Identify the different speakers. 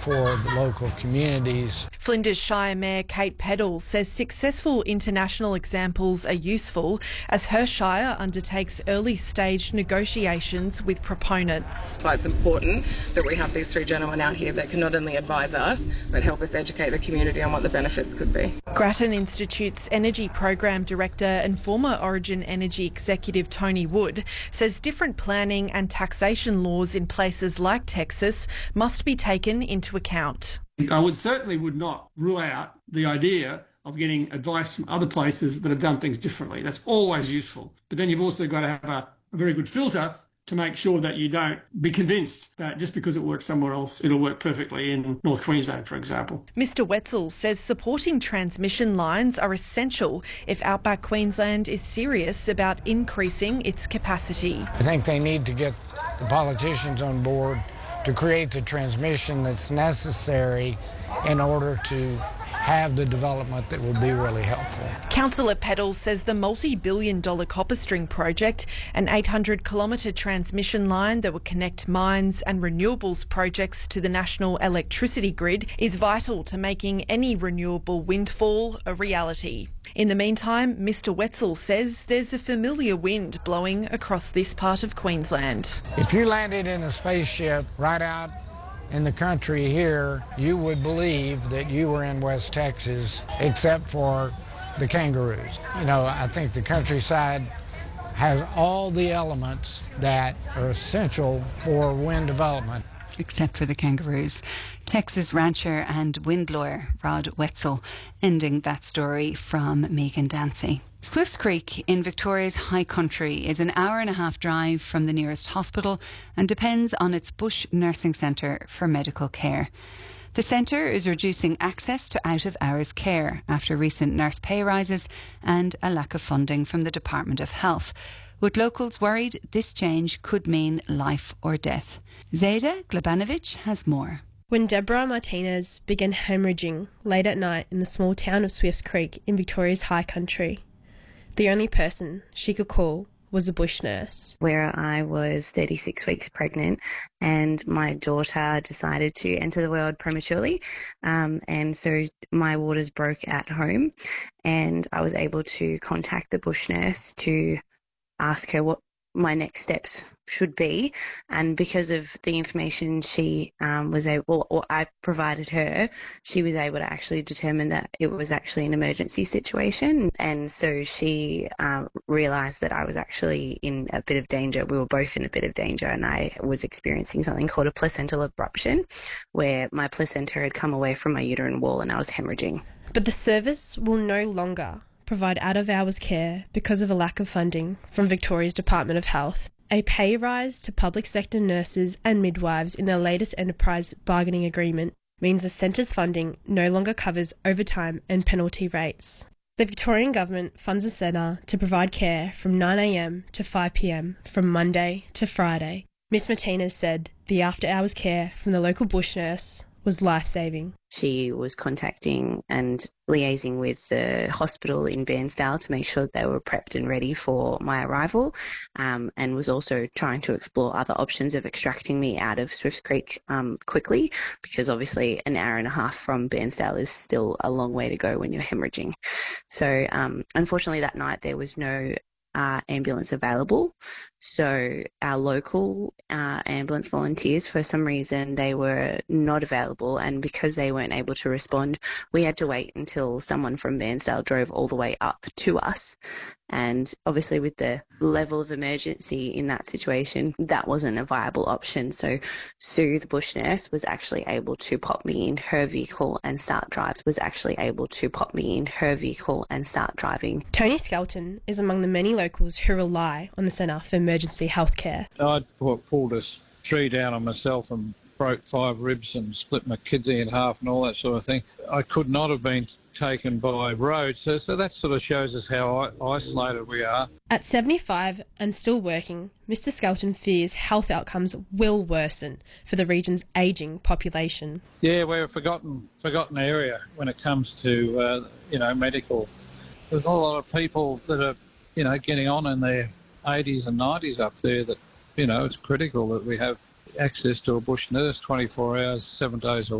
Speaker 1: for the local communities.
Speaker 2: Flinders Shire Mayor Kate Peddle says successful international examples are useful as her shire undertakes early-stage negotiations with proponents.
Speaker 3: So it's important that we have these three gentlemen out here that can not only advise us, but help us educate the community on what the benefits could be.
Speaker 2: Grattan Institute's Energy Program Director and former Origin Energy Executive Tony Wood says different planning and taxation laws in places like Texas must be taken into account.
Speaker 4: I certainly would not rule out the idea of getting advice from other places that have done things differently. That's always useful. But then you've also got to have a very good filter to make sure that you don't be convinced that just because it works somewhere else, it'll work perfectly in North Queensland, for example.
Speaker 2: Mr Wetzel says supporting transmission lines are essential if Outback Queensland is serious about increasing its capacity.
Speaker 1: I think they need to get the politicians on board to create the transmission that's necessary in order to have the development that will be really helpful.
Speaker 2: Councillor Peddle says the multi-billion-dollar Copper String project, an 800-kilometre transmission line that will connect mines and renewables projects to the national electricity grid, is vital to making any renewable windfall a reality. In the meantime, Mr Wetzel says there's a familiar wind blowing across this part of Queensland.
Speaker 1: If you landed in a spaceship right out in the country here, you would believe that you were in West Texas, except for the kangaroos. You know, I think the countryside has all the elements that are essential for wind development.
Speaker 5: Except for the kangaroos. Texas rancher and wind lawyer Rod Wetzel ending that story from Megan Dancy. Swifts Creek in Victoria's High Country is an hour-and-a-half drive from the nearest hospital and depends on its Bush Nursing Centre for medical care. The centre is reducing access to out-of-hours care after recent nurse pay rises and a lack of funding from the Department of Health, with locals worried this change could mean life or death. Zayda Glebanovic has more.
Speaker 6: When Deborah Martinez began hemorrhaging late at night in the small town of Swifts Creek in Victoria's High Country, the only person she could call was a bush nurse.
Speaker 7: Where I was 36 weeks pregnant and my daughter decided to enter the world prematurely, and so my waters broke at home, and I was able to contact the bush nurse to ask her what my next steps should be, and because of the information she was able, or I provided her, she was able to actually determine that it was actually an emergency situation, and so she realised that I was actually in a bit of danger. We were both in a bit of danger, and I was experiencing something called a placental abruption, where my placenta had come away from my uterine wall and I was hemorrhaging.
Speaker 6: But the service will no longer provide out-of-hours care because of a lack of funding from Victoria's Department of Health. A pay rise to public sector nurses and midwives in their latest enterprise bargaining agreement means the centre's funding no longer covers overtime and penalty rates. The Victorian Government funds the centre to provide care from 9 a.m. to 5 p.m. from Monday to Friday. Miss Martinez said the after-hours care from the local bush nurse was life-saving.
Speaker 7: She was contacting and liaising with the hospital in Bairnsdale to make sure that they were prepped and ready for my arrival, and was also trying to explore other options of extracting me out of Swifts Creek quickly, because obviously an hour and a half from Bairnsdale is still a long way to go when you're hemorrhaging. So unfortunately that night there was no ambulance available. So our local ambulance volunteers, for some reason, they were not available, and because they weren't able to respond, we had to wait until someone from Bairnsdale drove all the way up to us. And obviously with the level of emergency in that situation, that wasn't a viable option. So Sue, the bush nurse, was actually able to pop me in her vehicle and start driving.
Speaker 6: Tony Skelton is among the many locals who rely on the centre for emergency health care.
Speaker 8: I'd pulled a tree down on myself and broke 5 ribs and split my kidney in half and all that sort of thing. I could not have been taken by road, so that sort of shows us how isolated we are.
Speaker 6: At 75 and still working, Mr Skelton fears health outcomes will worsen for the region's ageing population.
Speaker 8: Yeah, we're a forgotten area when it comes to medical. There's a lot of people that are getting on in their 80s and 90s up there that it's critical that we have access to a bush nurse 24 hours, 7 days a week.